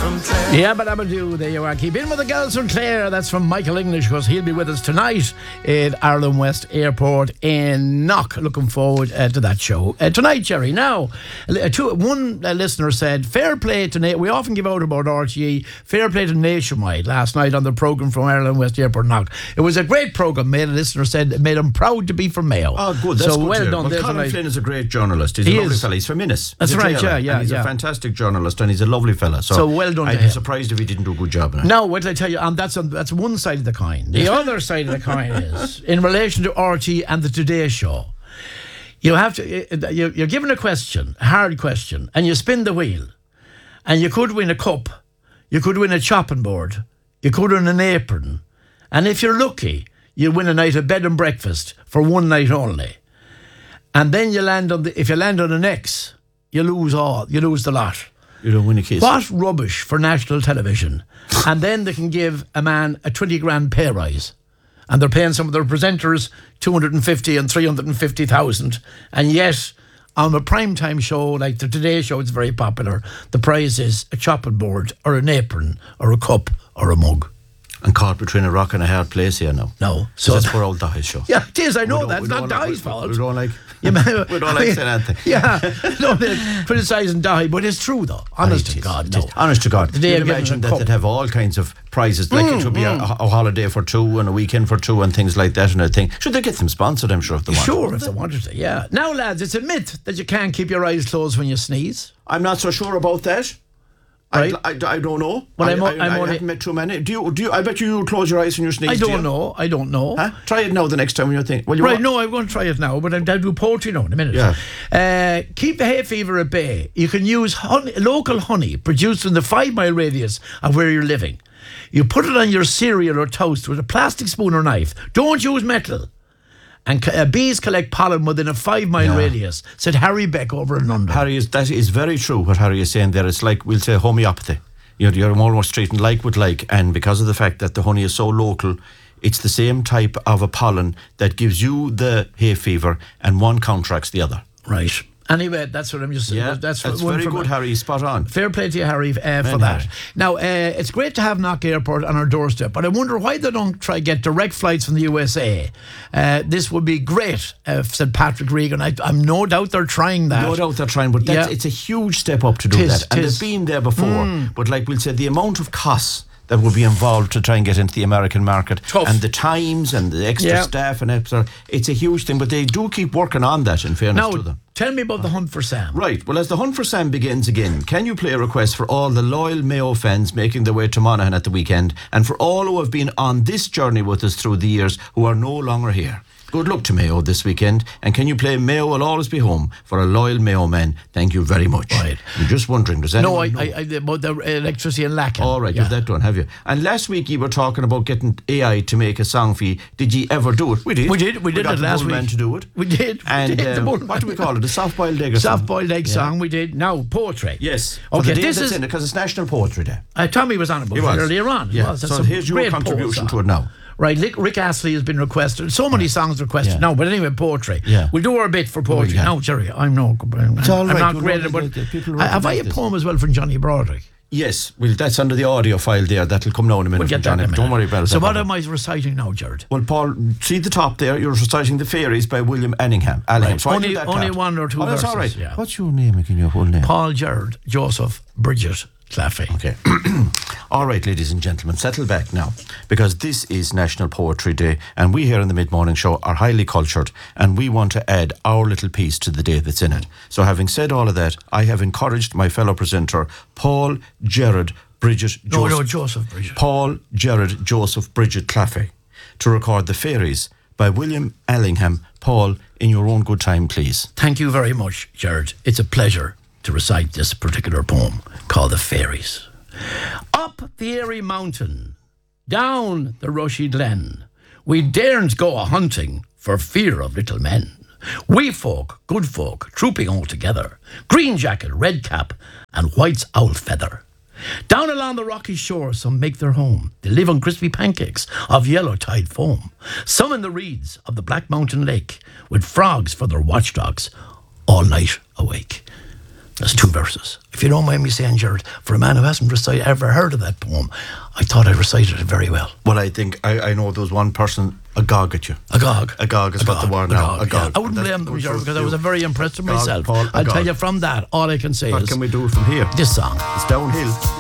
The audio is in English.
Yeah, but I'm a do. There you are. Keep in with the girls from Clare. That's from Michael English, because he'll be with us tonight at Ireland West Airport in Knock. Looking forward to that show tonight, Jerry. Now, one listener said, fair play to we often give out about RTE, fair play to Nationwide last night on the programme from Ireland West Airport Knock. It was a great programme, made a listener said, it made him proud to be from Mayo. Oh, good. That's so good well done. Well, Colin Flynn is a great journalist. He's a lovely fella. He's from Innis. That's right, yeah. He's a fantastic journalist and he's a lovely fella. So well done to him. I'd be surprised if he didn't do a good job. Now, what did I tell you? And that's one side of the coin. The other side of the coin is in relation to RT and the Today Show. You have to. You're given a question, a hard question, and you spin the wheel, and you could win a cup, you could win a chopping board, you could win an apron, and if you're lucky, you win a night of bed and breakfast for one night only. And then you land on if you land on an X, you lose the lot. You don't win a case. What rubbish for national television. And then they can give a man a 20 grand pay rise. And they're paying some of their presenters 250 and 350,000. And yet, on a primetime show like the Today Show, it's very popular. The prize is a chopping board or an apron or a cup or a mug. And caught between a rock and a hard place here now. No. So that's for old Dahi's show. Yeah, it is. I know that. It's not Dahi's fault. We don't like saying anything. Yeah. No, criticising Dahi, but it's true though. Honest to God. No. Honest to God. You'd imagine that they'd have all kinds of prizes. Like it would be a holiday for two and a weekend for two and things like that and a thing. Should they get them sponsored, I'm sure, if they wanted. Sure, if they wanted to, yeah. Now, lads, it's a myth that you can't keep your eyes closed when you sneeze. I'm not so sure about that. Right. I don't know. Well, I haven't met too many. Do you? I bet you close your eyes when you sneeze. I don't know. Huh? Try it now the next time when you think. Well, no, I'm going to try it now, but I'll do poetry now in a minute. Yeah. Keep the hay fever at bay. You can use local honey produced in the 5 mile radius of where you're living. You put it on your cereal or toast with a plastic spoon or knife. Don't use metal. And bees collect pollen within a 5 mile radius, said Harry Beck over in London. That is very true what Harry is saying there. It's like, we'll say, homeopathy. You're almost treating like with like, and because of the fact that the honey is so local, it's the same type of a pollen that gives you the hay fever, and one counteracts the other. Right. Anyway, that's what I'm just saying. Yeah, that's very good, Harry. Spot on. Fair play to you, Harry, for that. Now, it's great to have Knock Airport on our doorstep, but I wonder why they don't try get direct flights from the USA. This would be great, said Patrick Regan. I'm no doubt they're trying that. No doubt they're trying, but it's a huge step up to do that. And they've been there before. But like we'll say, the amount of costs that would be involved to try and get into the American market. Tough. And the times and the extra staff and extra, it's a huge thing, but they do keep working on that, in fairness to them. Tell me about the Hunt for Sam. Right, well, as the Hunt for Sam begins again, can you play a request for all the loyal Mayo fans making their way to Monaghan at the weekend, and for all who have been on this journey with us through the years who are no longer here? Good luck to Mayo this weekend, and can you play Mayo Will Always Be Home for a loyal Mayo man? Thank you very much. Right. I'm just wondering, does anyone know? I about the electricity in Lacken. All right, you've that done, have you? And last week you were talking about getting AI to make a song for you. Did you ever do it? We did. We did it last week. Man to do it. We did. And what do we call it? The soft-boiled egg song? Soft-boiled egg song, we did. Now, poetry. Yes. Okay, this is in it, because it's National Poetry Day. Tommy was on about it earlier on. Yeah. So here's your contribution to it now. Right, Rick Astley has been requested. So many songs requested now, but anyway, poetry. Yeah. We'll do our bit for poetry. Now, Jerry, I'm not great, but have I a poem as well from Johnny Broderick? Yes, well, that's under the audio file there. That'll come now in a minute. We'll get that in a minute. Don't worry about it. So what am I reciting now, Jared? Well, Paul, see the top there? You're reciting The Fairies by William Allingham. Right. So only one or two verses. That's all right. Yeah. What's your name again, your whole name? Paul Gerard Joseph Bridget Claffey. Okay. All right, ladies and gentlemen, settle back now, because this is National Poetry Day, and we here in the Mid-Morning Show are highly cultured, and we want to add our little piece to the day that's in it. So having said all of that, I have encouraged my fellow presenter, Paul Gerard Bridget Joseph Bridget. Paul Gerard Joseph Bridget Claffey, to record The Fairies by William Allingham. Paul, in your own good time, please. Thank you very much, Gerard. It's a pleasure to recite this particular poem called The Fairies. Up the airy mountain, down the rushy glen, we daren't go a-hunting for fear of little men. Wee folk, good folk, trooping all together, green jacket, red cap, and white's owl feather. Down along the rocky shore some make their home. They live on crispy pancakes of yellow tide foam. Some in the reeds of the Black Mountain Lake, with frogs for their watchdogs, all night awake. There's 2 verses. If you don't mind me saying, Gerard, for a man who hasn't ever heard of that poem, I thought I recited it very well. Well, I think I know there was one person agog at you. Agog. Agog is what the word now. Agog. Yeah. I wouldn't blame them, Gerard, because I was very impressed with myself. Paul, I'll tell you from that, all I can say What is... can we do from here? This song. It's downhill.